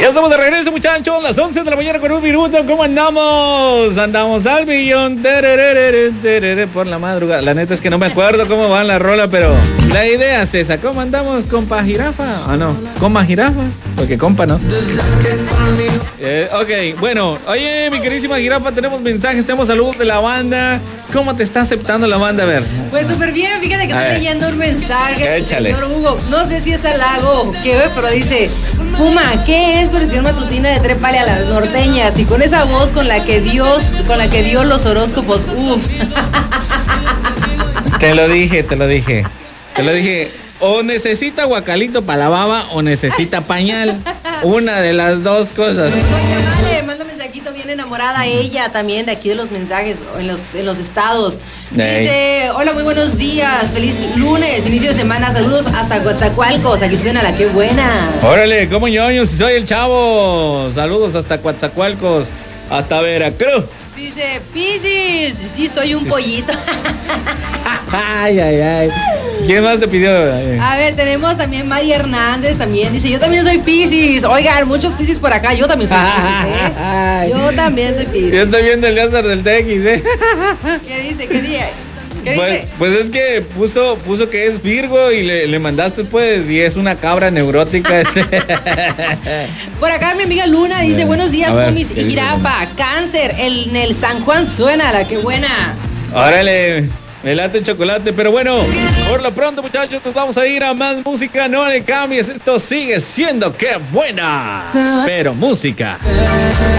Ya estamos de regreso, muchachos, las 11 de la mañana con un minuto. ¿Cómo andamos? Andamos al millón por la madrugada. La neta es que no me acuerdo cómo va la rola, pero la idea es esa. ¿Cómo andamos? ¿Compa jirafa? Ah, no, ¿compa jirafa? Porque compa, ¿no? Ok, bueno, oye, mi queridísima jirafa, tenemos mensajes, tenemos saludos de la banda. ¿Cómo te está aceptando la banda? A ver. Pues súper bien, fíjate que estoy leyendo un mensaje. Échale. Señor Hugo, no sé si es halago o qué, pero dice: Puma, ¿qué es versión matutina de Trépale a las norteñas? Y con esa voz con la que dio los horóscopos, Te lo dije. O necesita guacalito para la baba o necesita pañal. Una de las dos cosas. Vale, manda mensajito bien enamorada ella también de aquí de los mensajes en los estados. Dice: hola, muy buenos días, feliz lunes, inicio de semana, saludos hasta Coatzacoalcos, aquí suena la que buena. Órale, ¿cómo ñoño? Si soy el Chavo. Saludos hasta Coatzacoalcos, hasta Veracruz. Dice: Piscis, sí soy un pollito. Ay. ¿Quién más te pidió? A ver, tenemos también Mari Hernández, también dice: yo también soy Piscis. Oigan, muchos Piscis por acá, yo también soy Piscis, Yo también soy Piscis. Yo estoy viendo el Lázaro del TX, ¿Qué dice? ¿Qué dice? Pues es que puso que es Virgo y le mandaste pues, y es una cabra neurótica. Por acá mi amiga Luna dice: buenos días, Pumis y jirafa. Cáncer, en el San Juan suena la que buena. Órale. Me late el chocolate, pero bueno, por lo pronto, muchachos, nos vamos a ir a más música. No le cambies, esto sigue siendo que buena, pero música.